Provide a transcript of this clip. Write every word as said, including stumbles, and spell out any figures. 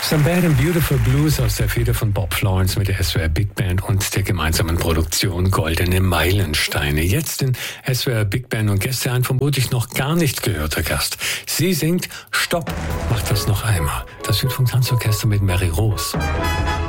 Some Bad and Beautiful Blues aus der Feder von Bob Florence mit der S W R Big Band und der gemeinsamen Produktion Goldene Meilensteine. Jetzt in S W R Big Band und Gäste ein vermutlich noch gar nicht gehörter Gast. Sie singt Stopp, macht das noch einmal. Das Südfunk Tanzorchester mit Mary Rose.